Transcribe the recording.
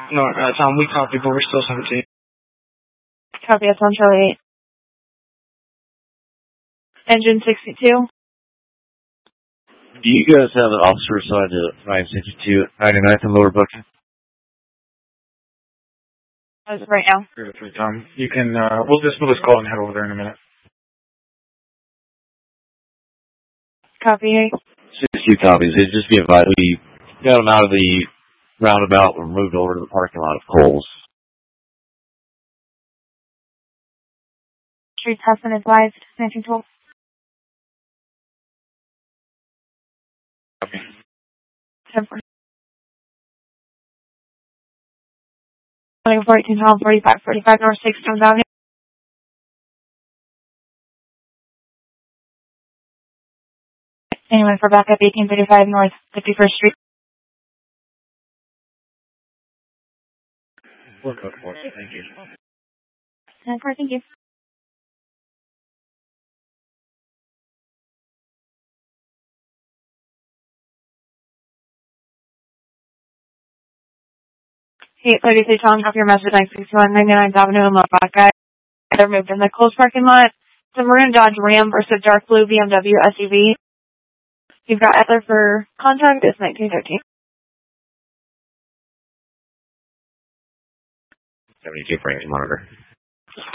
No, Tom, we copied, but we're still 17. Copy, that's on Charlie 8. Engine 62. Do you guys have an officer assigned to 962 at 99th and Lower Buckton? As of right now. Tom, you can, we'll just call and head over there in a minute. Copy. 62 copies. It'd just be advised. We got them out of the roundabout and moved over to the parking lot of Kohl's. Streets has been advised. 1912. Copy. 10-4. 14 Hall, 45 North 6 Jones Avenue. Anyone for backup 1835 North 51st Street. Work out for us. Thank you. 10-4, thank you. Hey, 33 Tom, have your message 961 99th Avenue in Lafayette. They're moved in the Kohl's parking lot. It's a maroon Dodge Ram versus dark blue BMW SUV. You've got Ether for contact. It's 1913. 72 frames monitor.